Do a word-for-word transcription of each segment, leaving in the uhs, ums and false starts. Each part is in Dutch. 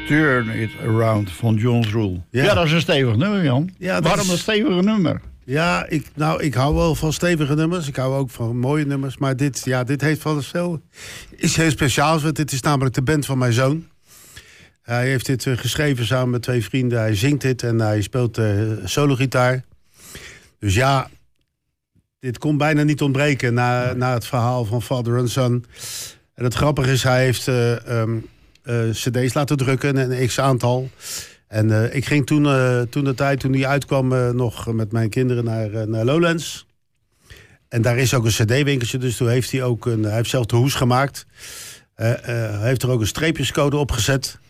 Turn It Around van John's Rule. Ja, ja dat is een stevig nummer, Jan. Ja, waarom is... een stevige nummer? Ja, ik, nou, ik hou wel van stevige nummers. Ik hou ook van mooie nummers. Maar dit, ja, dit heeft wel veel... is heel speciaals, want dit is namelijk de band van mijn zoon. Hij heeft dit uh, geschreven samen met twee vrienden. Hij zingt dit en hij speelt uh, solo-gitaar. Dus ja, dit kon bijna niet ontbreken na, na het verhaal van Father and Son. En het grappige is, hij heeft uh, um, uh, cd's laten drukken, een x-aantal. En uh, ik ging toen, uh, toen de tijd, toen die uitkwam, uh, nog met mijn kinderen naar, uh, naar Lowlands. En daar is ook een cd-winkeltje, dus toen heeft hij ook een... Hij heeft zelf de hoes gemaakt. Uh, uh, hij heeft er ook een streepjescode op gezet.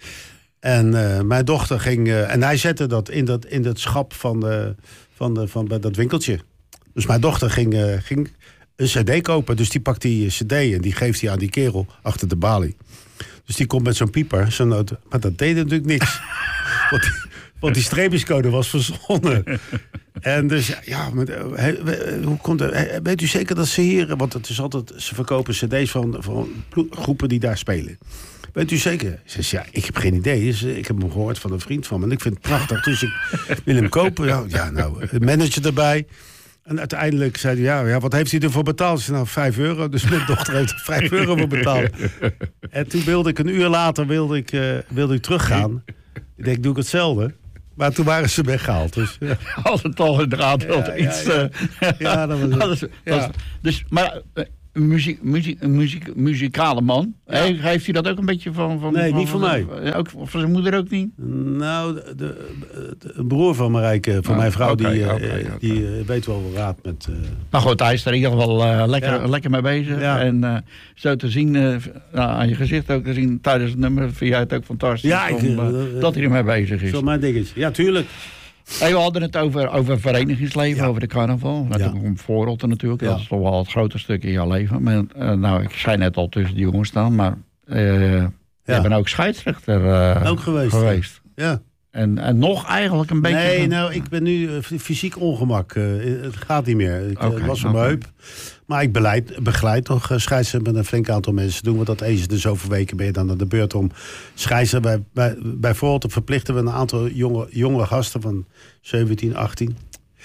En uh, mijn dochter ging... Uh, en hij zette dat in dat, in dat schap van, de, van, de, van bij dat winkeltje. Dus mijn dochter ging, uh, ging een cd kopen. Dus die pakt die cd en die geeft hij aan die kerel achter de balie. Dus die komt met zo'n pieper, zo'n noot. Maar dat deed natuurlijk niks. want, die, want die streepjescode was verzonnen. En dus, ja, maar, he, he, hoe komt het? He, weet u zeker dat ze hier... Want het is altijd, ze verkopen cd's van, van groepen die daar spelen. Weet u zeker? Ze zegt, ja, ik heb geen idee. Dus, ik heb hem gehoord van een vriend van me. En ik vind het prachtig, dus ik wil hem kopen. Ja, ja nou, een manager erbij. En uiteindelijk zei hij, ja, ja, wat heeft hij ervoor betaald? Ze zei, nou, vijf euro. Dus mijn dochter heeft er vijf euro voor betaald. En toen wilde ik, een uur later, wilde ik, uh, wilde ik teruggaan. Ik denk, doe ik hetzelfde. Maar toen waren ze weggehaald. Dus, ja. Als het al inderdaad ja, ja, iets... Ja, ja. Uh, ja, dat was het. Dat is, ja. dat is, dus, maar... Uh, Een muziek, muziek, muziek, muzikale man. Ja. He, heeft hij dat ook een beetje van... van nee, van, niet van, van mij. Ook van zijn moeder ook niet? Nou, de, de, de, de broer van Marijke, van oh, mijn vrouw, okay, die, okay, uh, okay. die uh, weet wel wel raad met... Uh... Nou goed, hij is er in ieder geval uh, lekker, ja. lekker mee bezig. Ja. En uh, zo te zien, uh, nou, aan je gezicht ook te zien tijdens het nummer, vind jij het ook fantastisch ja, ik, om, uh, uh, dat hij ermee bezig is. Zo mijn dingetje. Ja, tuurlijk. Hey, we hadden het over, over verenigingsleven, ja. over de carnaval. Dat ja. om voorrotten natuurlijk. Ja. Dat is toch wel het grote stuk in jouw leven. Maar, uh, nou, ik schijn net al tussen die jongens staan, maar uh, ja. je bent ook scheidsrechter uh, ook geweest. geweest. Ja. En, en nog eigenlijk een beetje... Nee, nou, ik ben nu uh, fysiek ongemak. Uh, het gaat niet meer. Ik okay, uh, was op mijn heup. Maar ik beleid, begeleid nog uh, scheidsrechter met een flink aantal mensen. Doen we dat eens de zoveel weken ben je dan aan de beurt om scheidsrechter. Bij, bij, bijvoorbeeld verplichten we een aantal jonge, jonge gasten van zeventien, achttien...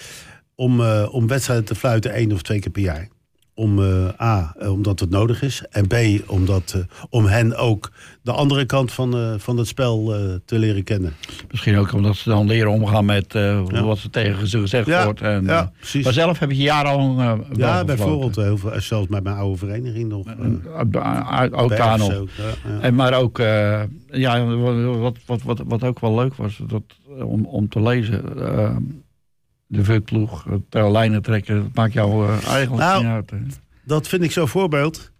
om, uh, om wedstrijden te fluiten één of twee keer per jaar. Om, uh, A, omdat het nodig is. En B, omdat, uh, om hen ook de andere kant van, uh, van het spel uh, te leren kennen. Misschien ook omdat ze dan leren omgaan met uh, ja. wat er tegen ze gezegd ja, wordt. En, ja, precies. Maar zelf heb je jarenlang uh, wel Ja, bijvoorbeeld heel veel, zelfs met mijn oude vereniging nog. Uh, ook daar nog. Ook, ja, ja. En maar ook, uh, ja, wat, wat, wat, wat ook wel leuk was, dat, om, om te lezen... Uh, de V-ploeg, ter lijnen trekken, dat maakt jou uh, eigenlijk nou, niet uit. Hè? Dat vind ik zo'n voorbeeld.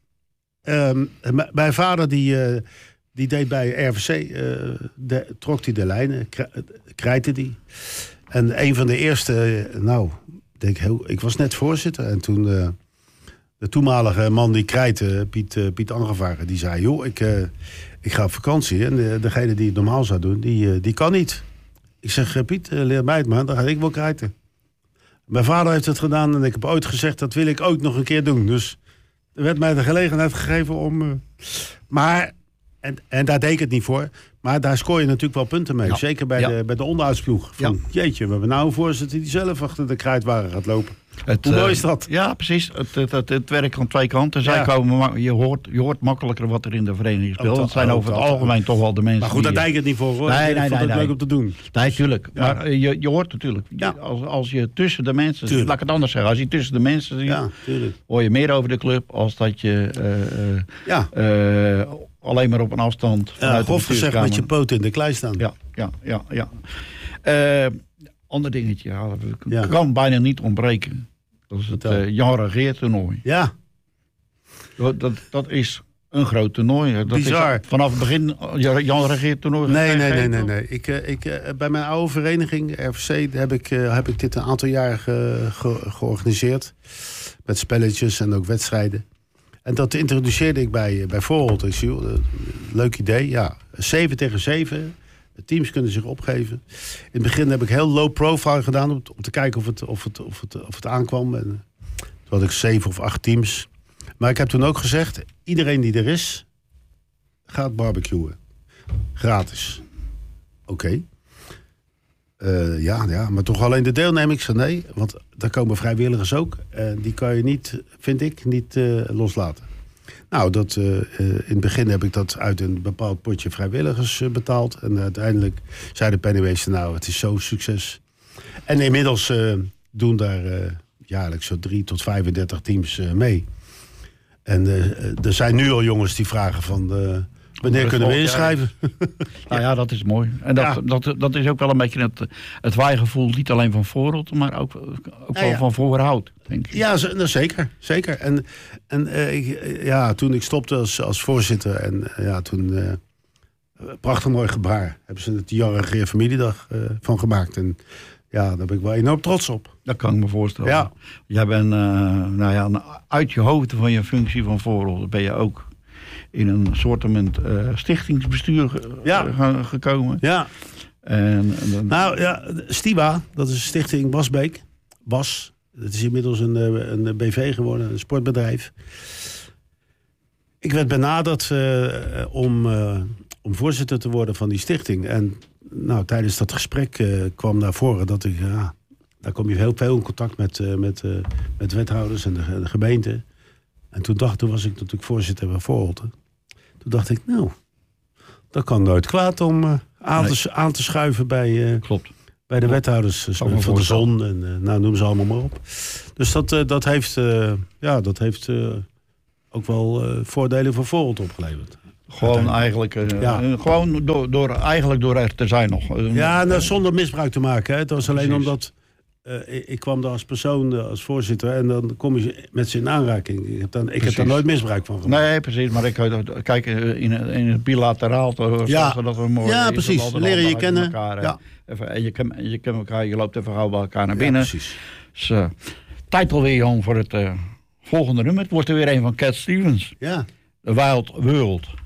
Um, m- mijn vader die, uh, die deed bij R V C, uh, de, trok hij de lijnen, k- krijtte die. En een van de eerste, uh, nou, denk heel, ik was net voorzitter. En toen uh, de toenmalige man die krijtte, Piet, uh, Piet Angevaren, die zei, joh, ik, uh, ik ga op vakantie. En de, degene die het normaal zou doen, die, uh, die kan niet. Ik zeg, Piet, leer mij het maar, dan ga ik wel krijten. Mijn vader heeft het gedaan en ik heb ooit gezegd, dat wil ik ook nog een keer doen. Dus er werd mij de gelegenheid gegeven om... Uh, maar, en, en daar deed ik het niet voor, maar daar scoor je natuurlijk wel punten mee. Ja. Zeker bij, ja. de, bij de onderhoudsploeg. Van, ja. Jeetje, we hebben nou een voorzitter die zelf achter de kruidwagen gaat lopen. Het, Hoe mooi is dat? Uh, ja, precies. Het, het, het, het werkt aan twee kanten. Zij ja. komen, je, hoort, je hoort makkelijker wat er in de vereniging speelt. Dat zijn over het algemeen toch wel de mensen. Maar goed, daar deed ik het niet voor. Hoor. Nee, ik nee, vond nee, het nee. leuk om te doen. Nee, tuurlijk. Ja. Maar uh, je, je hoort natuurlijk. Ja. Als, als je tussen de mensen... Tuurlijk. Laat ik het anders zeggen. Als je tussen de mensen ziet, ja, hoor je meer over de club als dat je... Uh, uh, ja. Uh, alleen maar op een afstand vanuit ja, of gezegd met je poten in de klei staan. Ja, ja, ja. ja. Uh, ander dingetje. Ja, ja. Kan bijna niet ontbreken. Dat is het uh, Jan Regeer toernooi. Ja. Dat, dat, dat is een groot toernooi. Dat Bizar. Is vanaf het begin Jan Regeer toernooi. Nee, nee, nee, nee, nee. Ik, uh, ik, uh, bij mijn oude vereniging, R V C, heb ik, uh, heb ik dit een aantal jaar ge, ge, georganiseerd. Met spelletjes en ook wedstrijden. En dat introduceerde ik bij, bij Voorholt. Ik zie, uh, leuk idee, ja. Zeven tegen zeven. De teams kunnen zich opgeven. In het begin heb ik heel low profile gedaan om, om te kijken of het, of het, of het, of het aankwam. En toen had ik zeven of acht teams. Maar ik heb toen ook gezegd, iedereen die er is, gaat barbecuen. gratis. Oké. Okay. Uh, ja, ja, maar toch alleen de deelneming? Ik zei nee, want daar komen vrijwilligers ook. En die kan je niet, vind ik, niet uh, loslaten. Nou, dat, uh, uh, in het begin heb ik dat uit een bepaald potje vrijwilligers uh, betaald. En uiteindelijk zei de penningmeester, nou, het is zo'n succes. En inmiddels uh, doen daar uh, jaarlijks zo drie tot vijfendertig teams uh, mee. En uh, er zijn nu al jongens die vragen van... Uh, wanneer kunnen we inschrijven? Ja. Nou ja, dat is mooi. En dat, ja. dat, dat is ook wel een beetje het, het waaigevoel, niet alleen van Voorholt, maar ook, ook ja, ja. van Voorhout, denk ik. Ja, nou, zeker. zeker. En, en uh, ik, ja, toen ik stopte als, als voorzitter, en uh, ja, toen... Uh, prachtig mooi gebaar. Hebben ze het jarige familiedag uh, van gemaakt. En ja, daar ben ik wel enorm trots op. Dat kan ik me voorstellen. Ja. Jij bent, uh, nou ja, uit je hoofd van je functie van Voorholt ben je ook in een soortement uh, stichtingsbestuur ge- ja. ge- gekomen. Ja. En, en, nou ja, Stiwa, dat is Stichting Wasbeek. Was. Het is inmiddels een, een B V geworden, een sportbedrijf. Ik werd benaderd uh, om, uh, om voorzitter te worden van die stichting. En nou, tijdens dat gesprek uh, kwam naar voren dat ik... Uh, daar kom je heel veel in contact met, uh, met, uh, met wethouders en de, de gemeente. En toen, dacht, toen was ik natuurlijk voorzitter van Voorholt. Toen dacht ik, nou, dat kan nooit kwaad om uh, aan, nee. te, aan te schuiven bij, uh, Klopt. bij de wethouders uh, van, van de zon. En uh, nou, noem ze allemaal maar op. Dus dat, uh, dat heeft, uh, ja, dat heeft uh, ook wel uh, voordelen voor Voorholt opgeleverd. Gewoon eigenlijk, uh, ja. gewoon door, door, eigenlijk door er te zijn nog. Ja, nou, zonder misbruik te maken. Hè. Het was alleen Precies. omdat... Uh, ik, ik kwam daar als persoon, uh, als voorzitter... en dan kom je met ze in aanraking. Ik heb, dan, ik heb daar nooit misbruik van gemaakt. Nee, precies. Maar ik kijk in, in het bilateraal... Te, ja, dat we mooi, ja precies. Leren je kennen. Elkaar, ja. even, en je kent je ken elkaar, je loopt even gauw bij elkaar naar binnen. Ja, precies. Dus, uh, tijd alweer, Jan, voor het uh, volgende nummer. Het wordt er weer een van Cat Stevens. Ja. The Wild World.